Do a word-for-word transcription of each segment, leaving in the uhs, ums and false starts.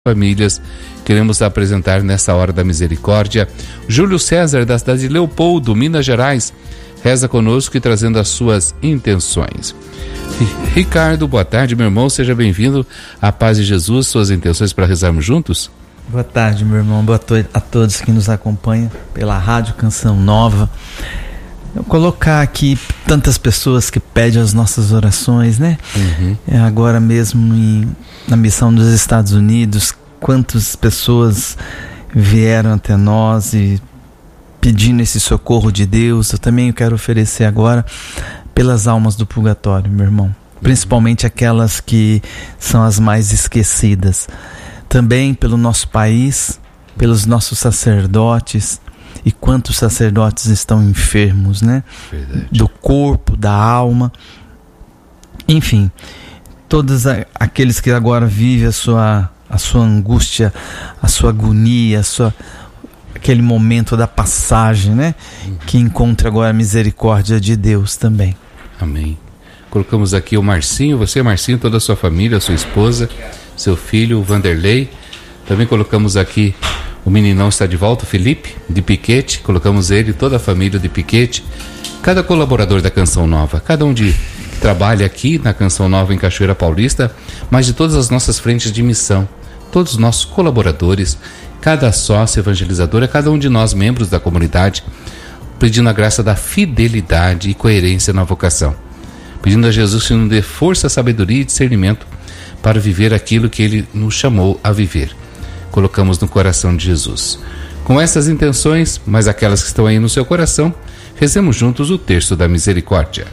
famílias, queremos apresentar nesta hora da misericórdia Júlio César, da cidade de Leopoldo, Minas Gerais, reza conosco e trazendo as suas intenções. Ricardo, boa tarde, meu irmão, seja bem-vindo. A paz de Jesus, suas intenções para rezarmos juntos? Boa tarde, meu irmão, boa tarde a todos que nos acompanham pela Rádio Canção Nova. Eu colocar aqui tantas pessoas que pedem as nossas orações, né? Uhum. É, agora mesmo em, na missão dos Estados Unidos, quantas pessoas vieram até nós e pedindo esse socorro de Deus. Eu também quero oferecer agora pelas almas do purgatório, meu irmão, principalmente aquelas que são as mais esquecidas. Também pelo nosso país, pelos nossos sacerdotes. E quantos sacerdotes estão enfermos, né? Verdade. Do corpo, da alma. Enfim, todos aqueles que agora vivem a sua, a sua angústia, a sua agonia, a sua, aquele momento da passagem, né? Uhum. Que encontra agora a misericórdia de Deus também. Amém. Colocamos aqui o Marcinho, você, Marcinho, toda a sua família, a sua esposa, seu filho, o Vanderlei. Também colocamos aqui o meninão está de volta, o Felipe, de Piquete. Colocamos ele, toda a família de Piquete. Cada colaborador da Canção Nova, cada um de, que trabalha aqui na Canção Nova em Cachoeira Paulista, mas de todas as nossas frentes de missão, todos os nossos colaboradores, cada sócio evangelizador, cada um de nós, membros da comunidade, pedindo a graça da fidelidade e coerência na vocação. Pedindo a Jesus que nos dê força, sabedoria e discernimento para viver aquilo que Ele nos chamou a viver. Colocamos no coração de Jesus. Com essas intenções, mas aquelas que estão aí no seu coração, rezemos juntos o Terço da Misericórdia.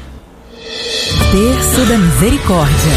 Terço da Misericórdia.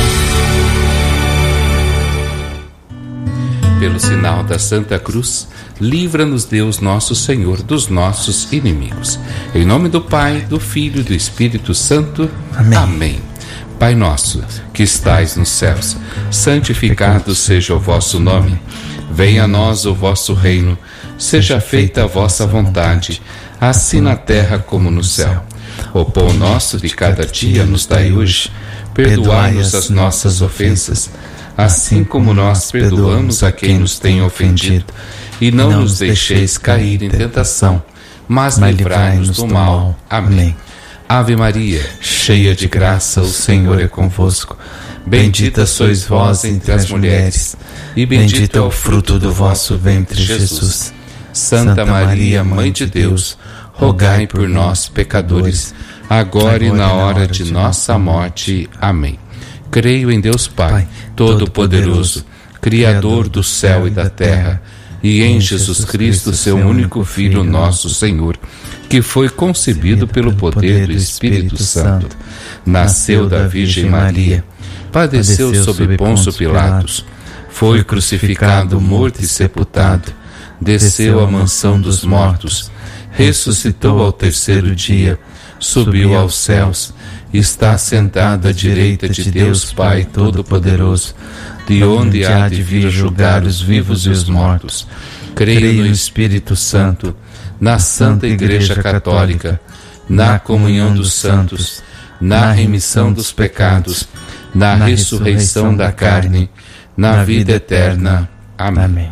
Pelo sinal da Santa Cruz, livra-nos Deus nosso Senhor dos nossos inimigos. Em nome do Pai, do Filho e do Espírito Santo. Amém. Amém. Pai nosso, que estais nos céus, santificado seja o vosso nome. Venha a nós o vosso reino, seja feita a vossa vontade, assim na terra como no céu. O pão nosso de cada dia nos dai hoje, perdoai-nos as nossas ofensas, assim como nós perdoamos a quem nos tem ofendido. E não nos deixeis cair em tentação, mas livrai-nos do mal. Amém. Ave Maria, cheia de graça, o Senhor é convosco. Bendita sois vós entre as mulheres, e bendito é o fruto do vosso ventre, Jesus. Santa Maria, Mãe de Deus, rogai por nós, pecadores, agora e na hora de nossa morte. Amém. Creio em Deus Pai, Todo-Poderoso, Criador do céu e da terra, e em Jesus Cristo, seu único Filho, nosso Senhor, que foi concebido pelo poder do Espírito Santo, nasceu da Virgem Maria, padeceu sob Pôncio Pilatos, foi crucificado, morto e sepultado, desceu à mansão dos mortos, ressuscitou ao terceiro dia, subiu aos céus, está sentado à direita de Deus Pai Todo-Poderoso, de onde há de vir julgar os vivos e os mortos. Creio no Espírito Santo, na Santa Igreja Católica, na comunhão dos santos, na remissão dos pecados, na ressurreição da carne, na vida eterna. Amém.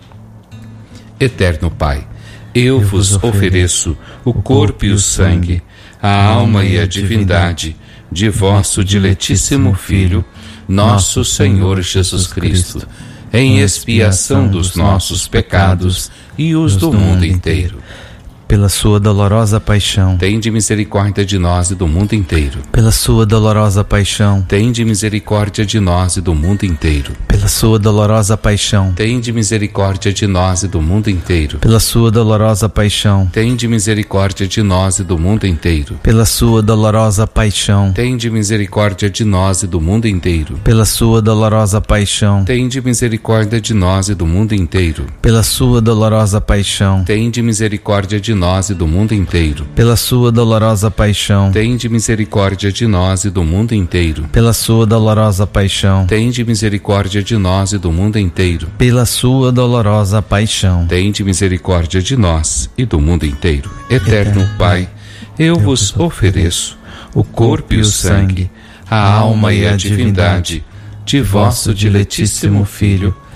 Eterno Pai, eu vos ofereço o corpo e o sangue, a alma e a divindade de vosso diletíssimo Filho, nosso Senhor Jesus Cristo, em expiação dos nossos pecados e os do mundo inteiro. Pela sua dolorosa paixão, tende misericórdia de nós e do mundo inteiro. Pela sua dolorosa paixão, tende misericórdia de nós e do mundo inteiro. Pela sua dolorosa paixão, tende misericórdia de nós e do mundo inteiro. Pela sua dolorosa paixão, tende misericórdia de nós e do mundo inteiro. Pela sua dolorosa paixão, tende misericórdia de nós e do mundo inteiro. Pela sua dolorosa paixão, tende misericórdia de nós e do mundo inteiro. Pela sua dolorosa paixão, tende misericórdia de nós e do mundo inteiro. Pela sua dolorosa paixão, tende misericórdia de nós e do mundo inteiro. Pela sua dolorosa paixão, tende misericórdia de nós e do mundo inteiro. Pela sua dolorosa paixão, tende misericórdia de nós e do mundo inteiro. Eterno Pai, eu vos ofereço o corpo e o sangue, a alma e a divindade de vosso diletíssimo Filho,